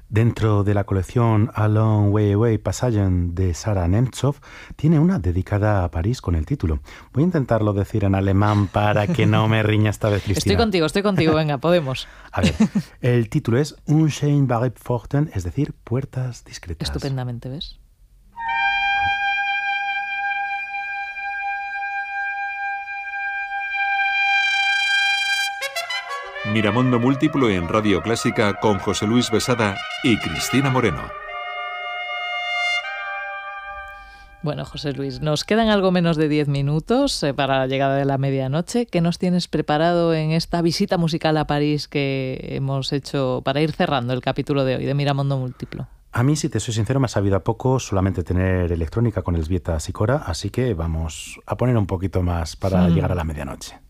Dentro de la colección A Long Way Away Passagen de Sara Nemtsov, tiene una dedicada a París con el título. Voy a intentarlo decir en alemán para que no me riña esta vez, Cristina. Estoy contigo, venga, podemos. A ver, el título es Unscheinbare Pforten, es decir, puertas discretas. Estupendamente, ¿ves? Miramundo Múltiplo en Radio Clásica con José Luis Besada y Cristina Moreno. Bueno, José Luis, nos quedan algo menos de 10 minutos para la llegada de la medianoche. ¿Qué nos tienes preparado en esta visita musical a París que hemos hecho para ir cerrando el capítulo de hoy de Miramundo Múltiplo? A mí, si te soy sincero, me ha sabido a poco solamente tener electrónica con Elzbieta Sicora, así que vamos a poner un poquito más para llegar a la medianoche.